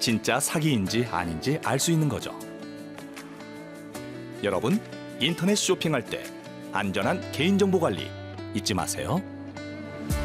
진짜 사기인지 아닌지 알 수 있는 거죠. 여러분, 인터넷 쇼핑할 때 안전한 개인정보 관리 잊지 마세요.